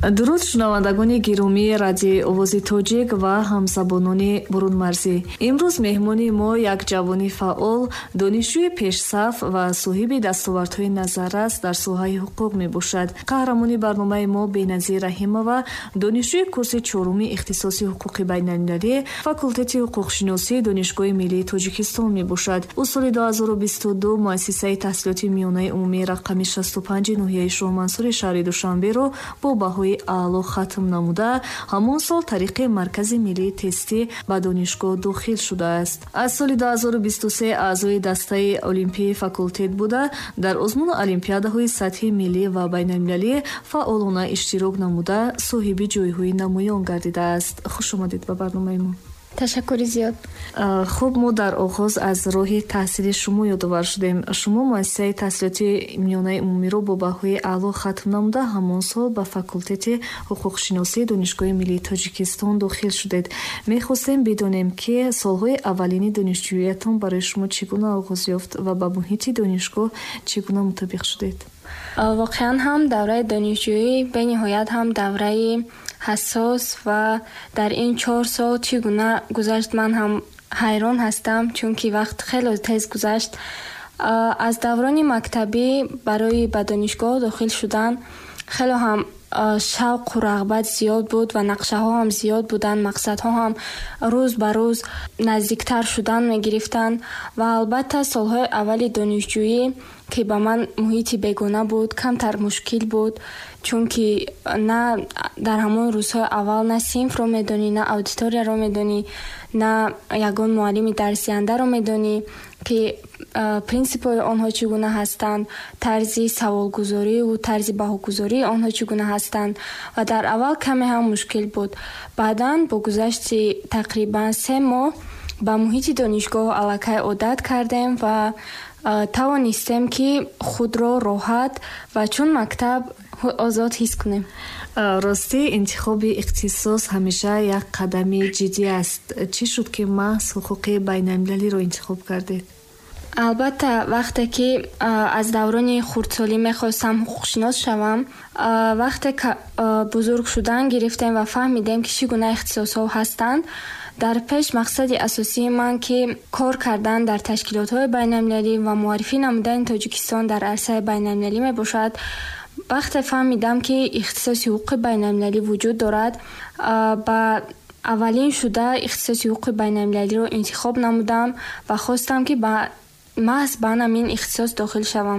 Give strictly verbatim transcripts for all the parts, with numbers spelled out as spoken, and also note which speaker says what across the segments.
Speaker 1: дуруд шунавандагони гиромии радиои овози тоҷик ва ҳамзабонони бурунмарзӣ. имрӯз меҳмони мо як ҷавони фаъол, донишҷӯи пешсаф ва соҳиби дастовардҳои назаррас дар соҳаи ҳуқуқ мебошад. қаҳрамони барномаи мо Беназир Раҳимова, донишҷӯи курси чоруми ихтисоси ҳуқуқи байналмилалӣ, факултети ҳуқуқшиносӣ Донишгоҳи Миллии Тоҷикистон мебошад. ӯ соли ду ҳазору бисту ду муассисаи таҳсилоти миёнаи умумии рақами шасту панҷи ноҳияи Шоҳмансури шаҳри Душанберо бо баҳои аъло хатм намуда, ҳамон сол тариқи маркази миллии тестӣ ба донишгоҳ дохил шудааст. аз соли ду ҳазору бисту се аъзои дастаи олимпияи факултет буда, дар озмуну олимпиадаҳои сатҳи миллӣ ва байналмилалӣ фаъолона иштирок намуда, соҳиби ҷойҳои намоён гардидааст. хуш омадед ба барномаи мо.
Speaker 2: ташаккури зиёд.
Speaker 1: хуб, мо дар оғоз аз роҳи таҳсили шумо ёдовар шудем. шумо муассисаи таҳсилоти миёнаи умумиро бо баҳои аъло хатм намуда, ҳамон сол ба факултети ҳуқуқшиносӣ Донишгоҳи Миллии Тоҷикистон дохил шудед. мехостем бидонем, ки солҳои аввалини донишҷӯиятон барои шумо чӣ гуна оғоз ёфт ва ба муҳити донишгоҳ чӣ гуна мутобиқ шудед?
Speaker 2: воқеан ҳам давраи донишҷӯӣ бениҳоят ҳам давраи ҳассос ва дар ин чор сол чӣ гуна гузашт, ман ҳам ҳайрон ҳастам, чунки вақт хеле тез гузашт. аз даврони мактабӣ барои ба донишгоҳ дохил шудан хеле ҳам шавқу рағбат зиёд буд ва нақшаҳо ҳам зиёд буданд, мақсадҳо ҳам рӯз ба рӯз наздиктар шудан мегирифтанд ва албатта солҳои аввали донишҷӯӣ ки ба ман муҳити бегона буд, камтар мушкил буд, чунки на дар ҳамон рӯзҳои аввал на синфро медонӣ, на аудиторияро медонӣ, на ягон муаллими дарсдиҳандаро медонӣ, ки принсипҳои онҳо чӣ гуна ҳастанд, тарзи саволгузорию тарзи баҳогузории онҳо чӣ гуна ҳастанд ва дар аввал каме ҳам мушкил буд. баъдан бо гузашти тақрибан се моҳ ба муҳити донишгоҳ аллакай одат кардем ва тавонистем ки худро роҳат ва чун мактаб озод ҳис кунем.
Speaker 1: рости интихоби ихтисос ҳамеша як қадами ҷиддӣ аст. чӣ шуд ки маҳз ҳуқуқи байналмилалиро интихоб кардед?
Speaker 2: албатта вақте ки аз даврони хурдсолӣ мехостам ҳуқуқшинос шавам, вақте ки бузург шудан гирифтем ва фаҳмидем ки чӣ гуна ихтисосҳо ҳастанд, дар пеш мақсади асосии ман ки кор кардан дар ташкилотҳои байналмилалӣ ва муаррифӣ намудани Тоҷикистон дар арсаи байналмилалӣ мебошад. вақте фаҳмидам ки ихтисоси ҳуқуқи байналмилалӣ вуҷуд дорад, ба аввалин шуда ихтисоси ҳуқуқи байналмилалиро интихоб намудам ва хостам ки ба маҳз ба ҳамин ихтисос дохил шавам.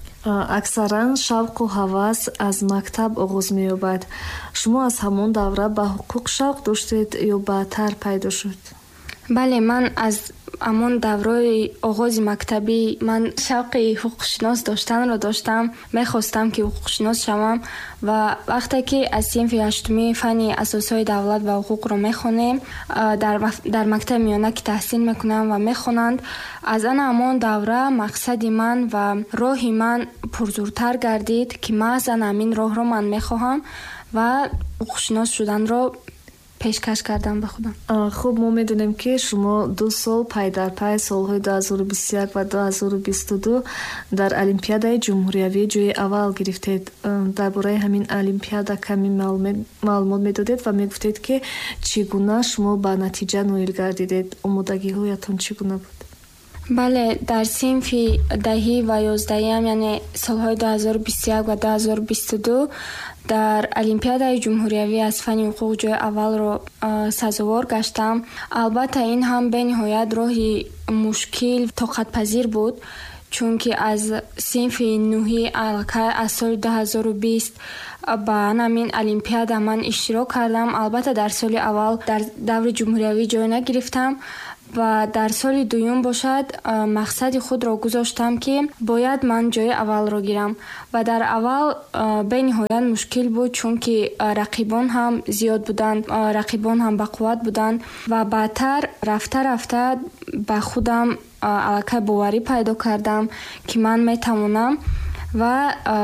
Speaker 1: аксаран шавқу ҳавас аз мактаб оғоз меёбад. шумо аз ҳамон давра ба ҳуқуқ шавқ доштед ё баъдтар пайдо шуд?
Speaker 2: бале, ман аз ҳамон даврои оғози мактабӣ ман шавқи ҳуқуқшинос доштанро доштам. мехостам ки ҳуқуқшинос шавам ва вақте ки аз синфи ҳаштумии фанни асосҳои давлат ва ҳуқуқро мехонем, дар, дар мактаби миёна ки таҳсил мекунам ва мехонанд, аз ана ҳамон давра мақсади ман ва роҳи ман пурзуртар гардид ки маҳз ана ҳамин роҳро ман мехоҳам ва ҳуқуқшинос шуданро пешкаш кардам ба худам.
Speaker 1: хуб, мо медонем ки шумо ду сол пай дар пай солҳои ду ҳазору бисту як ва ду ҳазору бисту ду дар олимпиадаи ҷумҳуриявӣ ҷойи аввал гирифтед. дар бораи ҳамин олимпиада ками маълумот медодед ва мегуфтед ки чӣ гуна шумо ба натиҷа ноил гардидед? омодагиҳоятон чӣ гуна буд?
Speaker 2: бале, дар синфи даҳӣ ва ёздаҳиам, яъне солҳои ду ҳазору бисту як ва ду ҳазору бисту ду дар олимпиадаи ҷумҳуриявӣ аз фанни ҳуқуқ ҷои аввалро сазовор гаштам. албатта ин ҳам бениҳоят роҳи мушкил, тоқатпазир буд, чунки аз синфи нӯҳӣ аллакай аз соли ду ҳазору бист ба ҳамин олимпиада ман иштирок кардам. албатта дар соли аввал дар даври ҷумҳуриявӣ ҷой нагирифтам ва дар соли дуюм бошад мақсади худро гузоштам ки бояд ман ҷои аввалро гирам ва дар аввал бениҳоят мушкил буд, чунки рақибон ҳам зиёд буданд, рақибон ҳам бақувват буданд ва баъдтар рафта рафта ба худам аллакай боварӣ пайдо кардам ки ман метавонам ва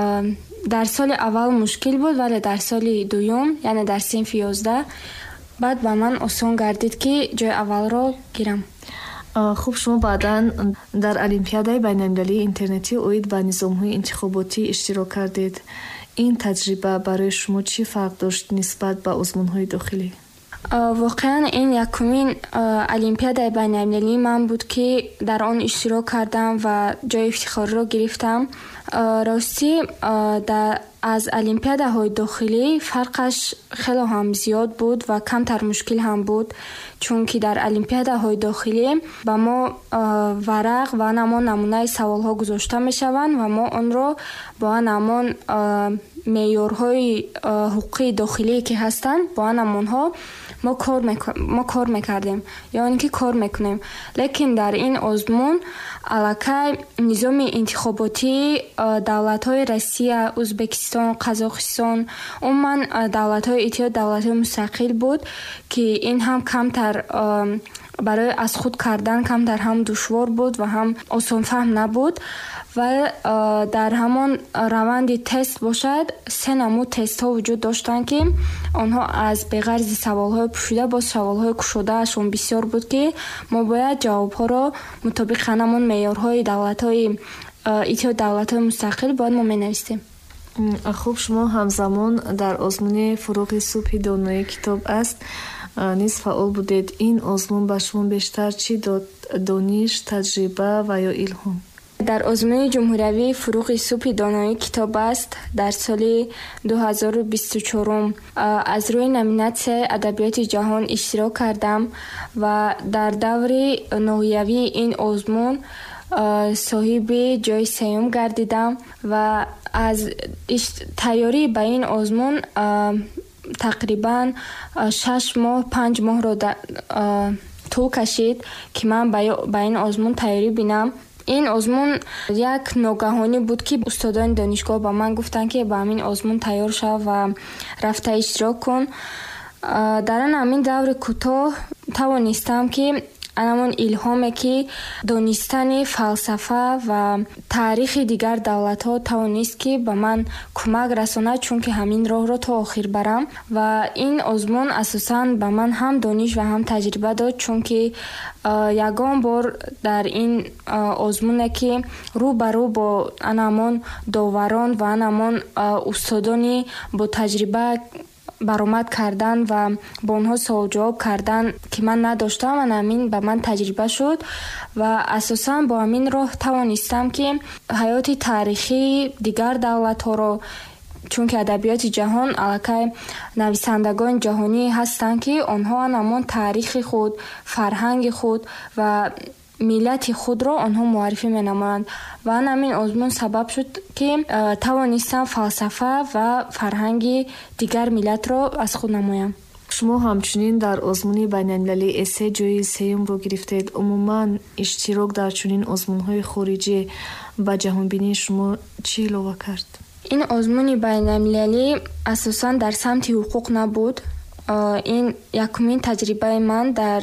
Speaker 2: дар соли аввал мушкил буд, вале дар соли дуюм, яъне дар синфи ёздаҳ баъд ба ман осон гардид ки ҷои аввалро гирам.
Speaker 1: хуб, шумо баъдан дар олимпиадаи байналмилалии интернетӣ оид ба низомҳои интихоботӣ иштирок кардед. این تجربه برای شما چی فرق داشت نسبت به آزمون‌های داخلی؟
Speaker 2: واقعا این یکمین المپیاد بین‌المللی من بود که در آن اشتراک کردم و جای افتخاری را گرفتم. راستی در از المپیادهای داخلی فرقش خیلی هم زیاد بود و کمتر مشکل هم بود، چون که در المپیادهای داخلی با ما ورق و نمان نمونه سوالها گذاشته می شوند و ما آن را با نمان معیارهای حقوقی داخلی که هستند با نمونها ما کار میک... ما کار میکردیم یا اینکه کار میکنیم. لیکن در این آزمون علاقه نظام انتخاباتی دولت‌های روسیه، ازبکستان، قزاقستان، عموما دولت‌های اتحاد دولت‌های مستقل بود که این هم کمتر برای از خود کردن کمتر هم دشوار بود و هم آسان فهم نبود و در همان روند تست باشد سه نمود تست ها وجود داشتند که آنها از بغرض سوال های پوشیده با سوال های گشوده اشون بسیار بود که ما باید جواب ها را مطابق همون معیارهای دولت های اتحاد دولت های مستقل باید ما می
Speaker 1: خوب، شما همزمان در آزمون فروغ صبح دانایی کتاب است نیز فعال بودید. این آزمون به شما بیشتر چی داد؟ دانش، تجربه و یا الهام؟
Speaker 2: در آزمون جمهوری فروغ صبح دانایی کتاب است در سال دو هزار و بیست و چهار از روی نامیناسیون ادبیات جهان اشتراک کردم و در دور نهایی این آزمون صاحب جای سوم گردیدم و از تیاری به این آزمون تقریبا شش ماه پنج ماه رو طول کشید که من به این آزمون تیاری بینم. این آزمون یک ناگهانی بود که استادان دانشگاه با من گفتن که با همین آزمون تیار شو و رفته اشتراک کن. در همین دور کوتاه توانستم که همون الهامی که دانستن فلسفه و تاریخ دیگر دولت ها توانست که به من کمک رسانه، چون که همین راه را تا آخر برم و این آزمون اساساً به من هم دانش و هم تجربه داد، چون که یگان بار در این آزمونه که رو بر رو با انمان داوران و انمان استادانی با تجربه برآمد کردن و با اونها سوال جواب کردن که من نداشتم و همین به من تجربه شد و اساساً با همین راه توانستم که حیات تاریخی دیگر دولت ها رو، چون که ادبیات جهان علاقه نویسندگان جهانی هستند که آنها همان تاریخ خود، فرهنگ خود و ملت خود را آنها معرفی می‌نمایند و همین آزمون سبب شد که توانستم فلسفه و فرهنگ دیگر ملت را از خود نمایم.
Speaker 1: شما همچنین در آزمون بین‌المللی اسه جای سوم رو گرفتید. عموماً اشتراک در چنین آزمون‌های خارجی با جهانبینی شما چی علاوه کرد؟
Speaker 2: این آزمون بین‌المللی اساساً در سمت حقوق نبود. این یکمین تجربه من در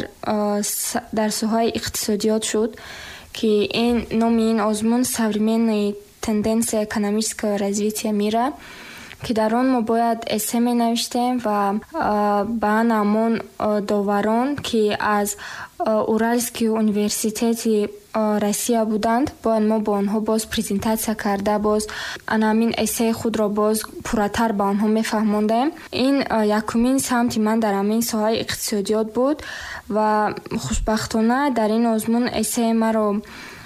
Speaker 2: در سوهای اقتصادیات شد که این نام این آزمون современные тенденции экономического развития мира که در آن ما باید اسه می نوشتیم و به همون داوران که از اورالسکی اونیورسیتت روسیه بودند باید ما با آنها باز پریزنتاسیا کرده باز همین اسه خود را باز پراتر به آنها می فهماندیم. این یکمین سمت من در همین ساحه اقتصادیات بود و خوشبختانه در این آزمون اسه ما را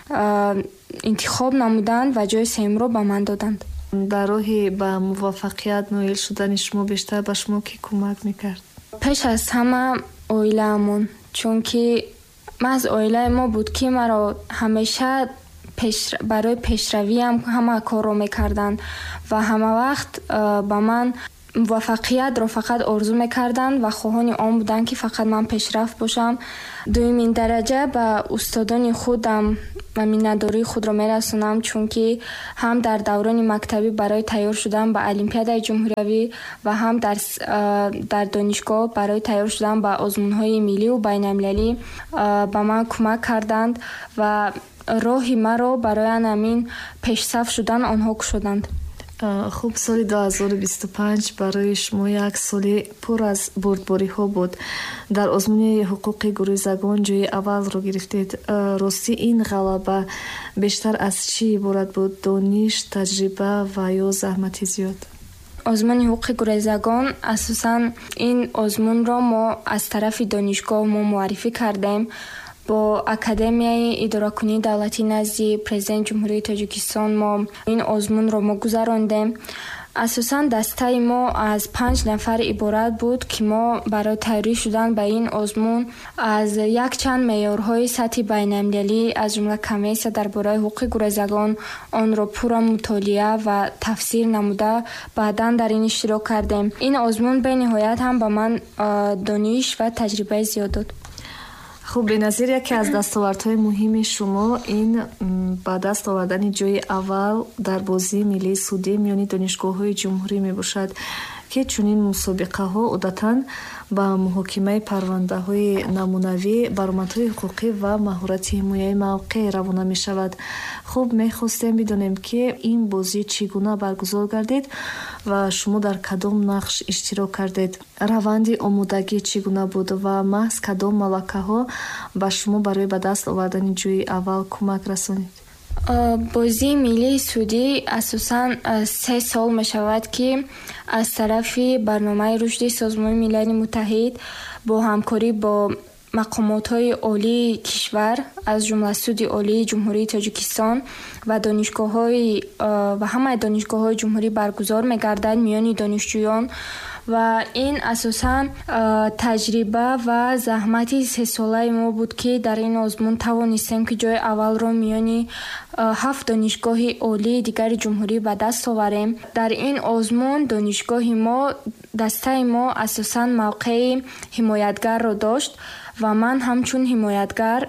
Speaker 2: انتخاب نمودند و جای سوم را به من دادند.
Speaker 1: در راه به موفقیت نایل شدن شما بیشتر به شما کی کمک میکرد؟
Speaker 2: پیش از همه عائله‌مون، چون که من از عائله ما بود که مرا همیشه پیش برای پیشروی هم همه کار رو میکردن و همه وقت با من موفقیت رو فقط آرزو میکردن و خواهان آن بودن که فقط من پیشرفت باشم. دومین درجه به استادان خودم و مینداری خود رو میرسونم، چون که هم در دوران مکتبی برای تیار شدن به المپیاد جمهوری و هم در در دانشگاه برای تیار شدن به آزمون‌های ملی و بین‌المللی به من کمک کردند و راهی مرا برای همین پیشرفت شدن آنها گشودند.
Speaker 1: خوب، سال دو هزار و بیست و پنج برای شما یک سال پر از بردباری ها بود. در آزمون حقوق گریزگان جای اول رو گرفتید. راستی این غلبه بیشتر از چی عبارت بود؟ دانش، تجربه و یا زحمت زیاد؟
Speaker 2: озмуни ҳуқуқи гурезагон асосан ин озмунро мо аз тарафи донишгоҳ мо муаррифӣ кардем. бо Академияи идоракунии давлатӣ назди Президент Ҷумҳурии Тоҷикистон мо ин озмунро мо гузарондем. асосан дастаи мо аз панҷ нафар иборат буд, ки мо барои тайёрӣ шудан ба ин озмун аз якчанд меъёрҳои сатҳи байналмилалӣ аз ҷумла Конвенсия дар бораи ҳуқуқи гурезагон онро пурра мутолиа ва тафсир намуда баъдан дар ин иштирок кардем. ин озмун бениҳоят ҳам ба ман дониш ва таҷрибаи зиёд дод.
Speaker 1: хуб, беназир яке аз дастовардҳои муҳими шумо ин ба даст овардани ҷойи аввал дар бозии миллии судӣ миёни донишгоҳҳои ҷумҳурӣ мебошад, ки чунин мусобиқаҳо одатан ба муҳокимаи парвандаҳои намунавӣ, баромадҳои ҳуқуқӣ ва маҳорати ҳимояи мавқеъ равона мешавад. хуб, мехостем бидонем, ки ин бозӣ чӣ гуна баргузор гардид ва шумо дар кадом нақш иштирок кардед? раванди омодагӣ чӣ гуна буд ва маҳз кадом малакаҳо ба шумо барои ба даст овардани ҷойи аввал кӯмак расонид?
Speaker 2: бозии миллии судӣ асосан се сол мешавад, ки аз тарафи барномаи рушди Созмони Милали Муттаҳид бо ҳамкорӣ бо мақомотҳои олии кишвар аз ҷумла суди олии ҷумҳурии Тоҷикистон ва донишгоҳҳои ва ҳамаи донишгоҳҳои ҷумҳурӣ баргузор мегардад миёни донишҷӯён. ва ин асосан таҷриба ва заҳмати сесолаи мо буд, ки дар ин озмун тавонистем, ки ҷои аввалро миёни ҳафт донишгоҳи олии дигари ҷумҳурӣ ба даст оварем. дар ин озмун донишгоҳи мо, дастаи мо асосан мавқеи ҳимоятгарро дошт ва ман ҳамчун ҳимоятгар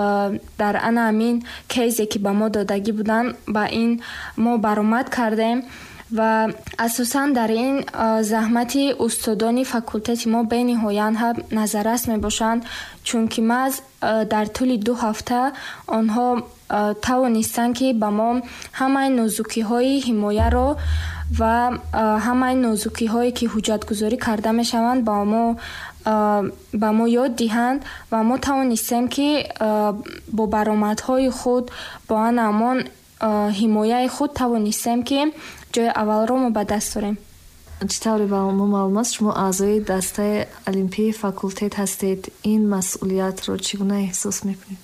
Speaker 2: дар ана амин кейзе, ки ба мо додагӣ буданд, ба ин мо баромад кардем. ва асосан дар ин заҳмати устодони факултети мо бениҳоят ҳам назаррас мебошанд, чунки маҳз дар тӯли ду ҳафта онҳо тавонистанд, ки ба мо ҳамаи нозукиҳои ҳимояро ва ҳамаи нозукиҳое, ки ҳуҷҷатгузорӣ карда мешаванд, ба мо ба мо ёд диҳанд ва мо тавонистем, ки бо баромадҳои худ бо ан амон ҳимояи худ тавонистем, ки ҷои аввалро мо ба даст орем.
Speaker 1: чӣ тавре ба мо маълум аст, шумо аъзои дастаи олимпии факултет ҳастед. ин масъулиятро чӣ гуна эҳсос мекунед?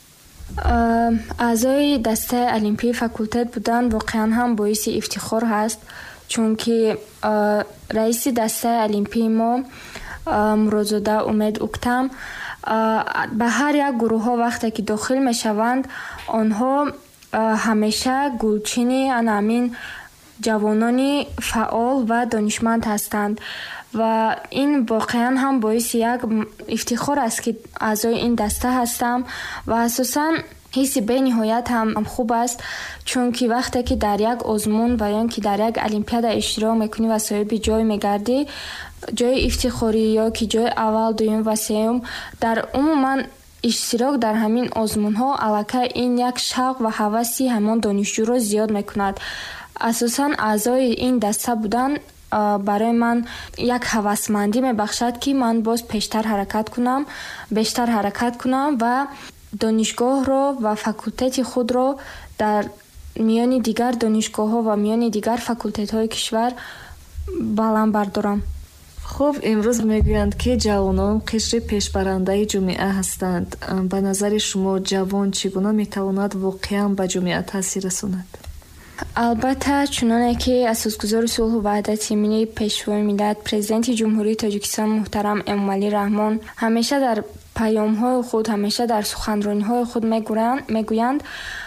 Speaker 2: аъзои дастаи олимпии факултет будан воқеан ҳам боиси ифтихор ҳаст, чунки раиси дастаи олимпии мо Муродзода Умед Уктам ба ҳар як гурӯҳҳо вақте ки дохил мешаванд, онҳо ҳамеша гулчини ана амин ҷавонони фаъол ва донишманд ҳастанд ва ин воқеан ҳам боиси як ифтихор аст, ки аъзои ин даста ҳастам ва асосан ҳисси бениҳоят ҳам хуб аст, чунки вақте ки дар як озмун ва ё ки дар як олимпиада иштирок мекунӣ ва соҳиби ҷой мегардӣ, ҷои ифтихорӣ ё ки ҷои аввал, дуюм ва сеюм, дар умуман иштирок дар ҳамин озмунҳо аллакай ин як шавқ ва ҳаваси ҳамон донишҷӯро зиёд мекунад. асосан аъзои ин даста будан барои ман як ҳавасмандӣ мебахшад, ки ман боз пештар ҳаракат кунам, бештар ҳаракат кунам ва донишгоҳро ва факултети худро дар миёни дигар донишгоҳҳо ва миёни дигар факултетҳои кишвар баланд бардорам.
Speaker 1: хуб, имрӯз мегӯянд, ки ҷавонон қишри пешбарандаи ҷомеа ҳастанд. ба назари шумо ҷавон чӣ гуна метавонад воқеан ба ҷомеа таъсир расонад?
Speaker 2: албатта, чуноне ки асосгузори сулҳу ваҳдати миллӣ пешвои миллат Президенти Ҷумҳурии Тоҷикистон муҳтарам Эмомалӣ Раҳмон ҳамеша дар паёмҳои худ, ҳамеша дар суханрониҳои худ мегӯянд,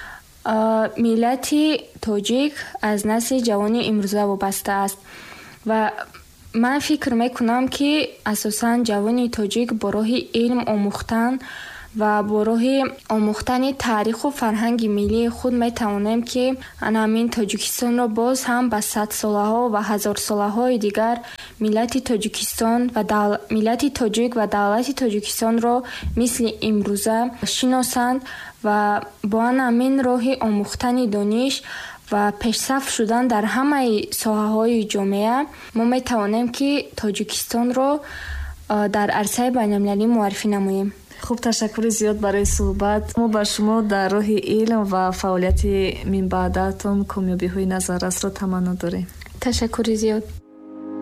Speaker 2: миллати тоҷик аз насли ҷавони имрӯза вобаста аст ва ман фикр мекунам, ки асосан ҷавони тоҷик бо роҳи илм омӯхтан ва бо роҳи омӯхтани таъриху фарҳанги миллии худ метавонем, ки анамин Тоҷикистонро боз ҳам ба садсолаҳо ва ҳазорсолаҳои дигар миллати Тоҷикистон ва давла... миллати тоҷик ва давлати Тоҷикистонро мисли имрӯза шиносанд ва бо анамин роҳи омӯхтани дониш ва пешсаф шудан дар ҳамаи соҳаҳои ҷомеа мо метавонем, ки Тоҷикистонро дар арсаи байналмилалӣ муаррифӣ намоем.
Speaker 1: хуб, ташаккури зиёд барои суҳбат. мо ба шумо дар роҳи илм ва фаъолияти минбаъдатон комёбиҳои назаррасро таманно дорем.
Speaker 2: ташаккури зиёд.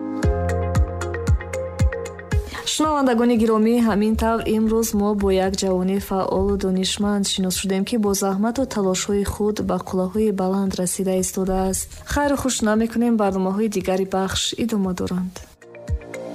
Speaker 1: шунавандагони гиромӣ, ҳамин тавр имрӯз мо бо як ҷавони фаъолу донишманд шинос шудем, ки бо заҳмату талошҳои худ ба қуллаҳои баланд расида истодааст. хайру хушнам мекунем. барномаҳои дигари бахш идома доранд.